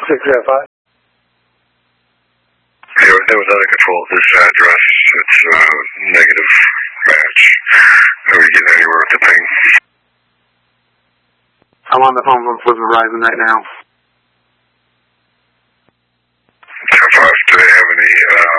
605. There was other control at this address. It's negative match. Are we getting anywhere with the ping? I'm on the phone with Verizon right now. 10-5, do they have any